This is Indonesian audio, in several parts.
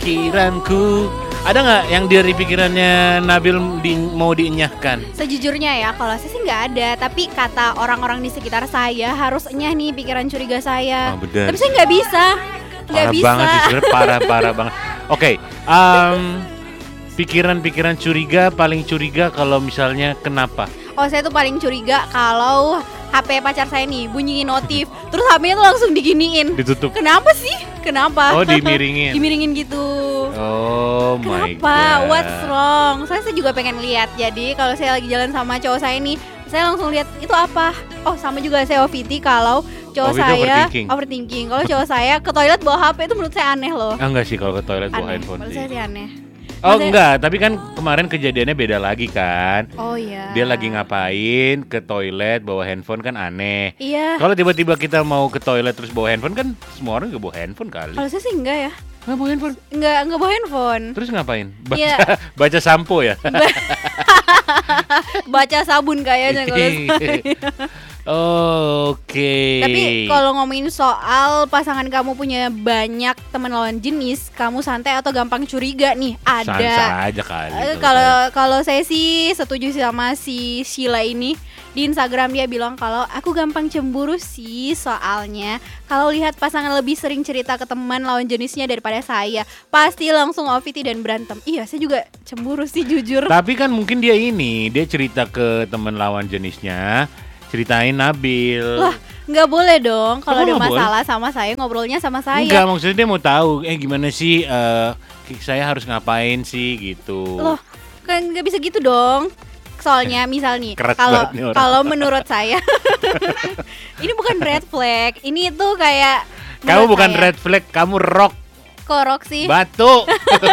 pikiranku. Ada nggak yang dari pikirannya Nabil mau dienyahkan? Sejujurnya ya, kalau saya sih nggak ada. Tapi kata orang-orang di sekitar saya harus enyah nih pikiran curiga saya. Bener. Tapi saya nggak bisa. Nggak Parah bisa. banget sih sebenarnya, parah banget. Oke, pikiran-pikiran curiga, paling curiga kalau misalnya kenapa? Oh, saya tuh paling curiga kalau HP pacar saya nih bunyiin notif, terus HP-nya tuh langsung diginiin. Ditutup. Kenapa sih? Kenapa? Oh, dimiringin. Dimiringin gitu. Oh my Kenapa? god. What's wrong? Saya juga pengen lihat. Jadi kalau saya lagi jalan sama cowok saya nih, saya langsung lihat itu apa. Oh, sama juga saya OVT kalau cowok saya overthinking. Kalau cowok saya ke toilet bawa HP itu menurut saya aneh loh. Enggak sih kalau ke toilet bawa Aneh. handphone Menurut sih. saya sih aneh. Oh Maksudnya- enggak, tapi kan kemarin kejadiannya beda lagi kan. Oh iya. Dia lagi ngapain ke toilet bawa handphone kan aneh. Iya. Kalau tiba-tiba kita mau ke toilet terus bawa handphone kan semua orang juga bawa handphone kali. Kalau saya sih enggak ya. Nggak bawa handphone. Enggak bawa handphone. Terus ngapain? Baca Iya. baca sampo ya. Baca sabun kayaknya kalau saya. Oh, oke. Tapi kalau ngomongin soal pasangan kamu punya banyak teman lawan jenis, kamu santai atau gampang curiga nih? Ada. Santai aja kali. Kalau saya sih setuju sama si Sheila ini. Di Instagram dia bilang kalau aku gampang cemburu sih, soalnya kalau lihat pasangan lebih sering cerita ke teman lawan jenisnya daripada saya, pasti langsung OVT dan berantem. Iya, saya juga cemburu sih jujur. Tapi kan mungkin dia cerita ke teman lawan jenisnya, ceritain Nabil. Lah, nggak boleh dong kalau Kok ada nggak boleh? masalah sama saya ngobrolnya sama saya. Enggak, maksudnya dia mau tahu gimana sih saya harus ngapain sih gitu. Loh, kan nggak bisa gitu dong. Soalnya misal nih, Keras kalau banget nih orang. kalau menurut saya ini bukan red flag, ini tuh kayak Kamu menurut bukan saya, red flag, kamu rock korok sih. batu.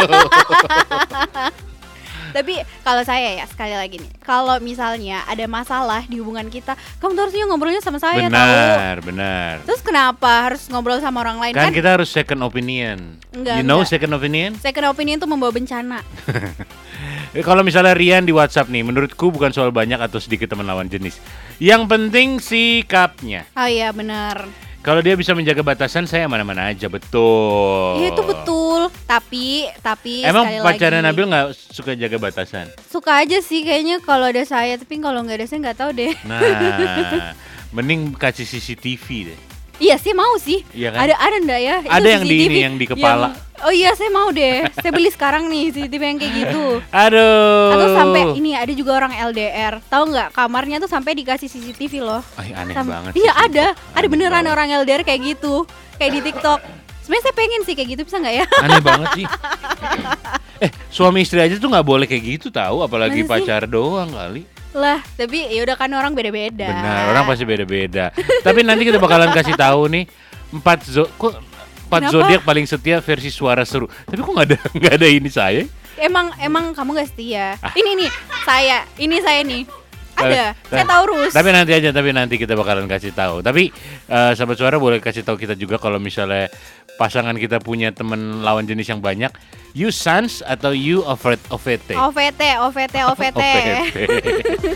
Tapi kalau saya ya sekali lagi nih, kalau misalnya ada masalah di hubungan kita, kamu tuh harusnya ngobrolnya sama saya tahu. Benar. Terus kenapa harus ngobrol sama orang lain Kan kita harus second opinion. Enggak, You know enggak. second opinion? Second opinion tuh membawa bencana. Kalau misalnya Rian di WhatsApp nih, menurutku bukan soal banyak atau sedikit teman lawan jenis. Yang penting sikapnya. Oh iya benar. Kalau dia bisa menjaga batasan, saya mana-mana aja, betul. Iya itu betul. Tapi Emang sekali pacarnya lagi, Nabil nggak suka jaga batasan? suka aja sih kayaknya kalau ada saya, tapi kalau nggak ada saya nggak tahu deh. Nah, mending kasih CCTV deh. Iya sih mau sih. Iya kan? Ada enggak ya? Itu Ada yang di CCTV ini, yang di kepala. oh iya saya mau deh. Saya beli sekarang nih CCTV yang kayak gitu. Aduh. Atau sampai ini ada juga orang LDR. Tahu nggak kamarnya tuh sampai dikasih CCTV loh. Ay, aneh Sam- banget. Iya sih, ada Aneh beneran banget. orang LDR kayak gitu. Kayak di TikTok. Sebenarnya saya pengen sih kayak gitu, bisa nggak ya? Aneh banget sih. Suami istri aja tuh nggak boleh kayak gitu tahu, apalagi Mana sih? pacar doang kali. Lah, tapi ya udah kan orang beda-beda. Benar, orang pasti beda-beda. Tapi nanti kita bakalan kasih tahu nih empat Kenapa? zodiak paling setia versi suara seru. Tapi kok nggak ada ini saya? Emang kamu gak setia. Ini nih, saya nih. Ada, Tapi- saya Taurus. Tapi nanti kita bakalan kasih tahu. Tapi sahabat suara boleh kasih tahu kita juga kalau misalnya pasangan kita punya teman lawan jenis yang banyak. You sans atau you OVT? OVT. OVT.